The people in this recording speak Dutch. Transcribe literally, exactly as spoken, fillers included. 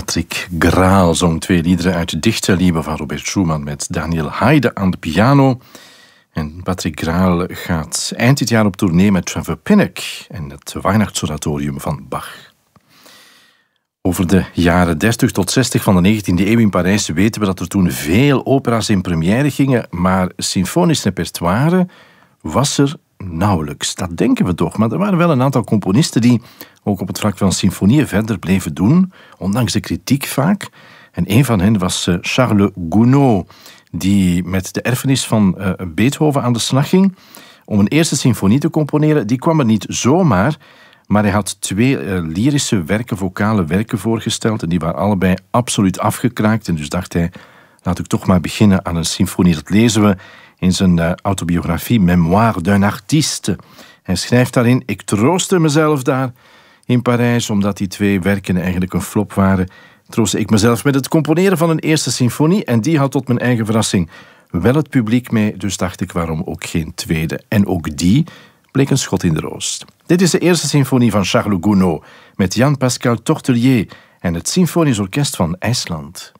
Patrick Graal zong twee liederen uit de Dichte Liebe van Robert Schumann met Daniel Haide aan de piano. En Patrick Graal gaat eind dit jaar op tournee met Trevor Pinnock en het Weihnachtsoratorium van Bach. Over de jaren dertig tot zestig van de negentiende eeuw in Parijs weten we dat er toen veel opera's in première gingen, maar symfonisch repertoire was er nauwelijks. Dat denken we toch, maar er waren wel een aantal componisten die ook op het vlak van symfonieën verder bleven doen, ondanks de kritiek vaak. En een van hen was Charles Gounod, die met de erfenis van uh, Beethoven aan de slag ging om een eerste symfonie te componeren. Die kwam er niet zomaar, maar hij had twee uh, lyrische werken, vocale werken voorgesteld en die waren allebei absoluut afgekraakt. En dus dacht hij, laat ik toch maar beginnen aan een symfonie. Dat lezen we in zijn uh, autobiografie Mémoire d'un artiste. Hij schrijft daarin, ik troostte mezelf daar in Parijs, omdat die twee werken eigenlijk een flop waren, troostte ik mezelf met het componeren van een eerste symfonie en die had tot mijn eigen verrassing wel het publiek mee, dus dacht ik waarom ook geen tweede. En ook die bleek een schot in de roos. Dit is de eerste symfonie van Charles Gounod met Jan Pascal Tortelier en het Symfonisch Orkest van IJsland.